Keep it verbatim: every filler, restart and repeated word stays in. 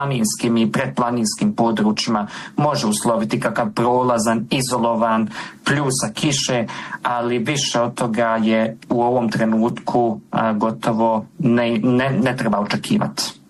planinskim i predplaninskim područjima može usloviti kakav prolazan, izolovan pljusak kiše, ali više od toga je u ovom trenutku a, gotovo ne, ne, ne treba očekivati.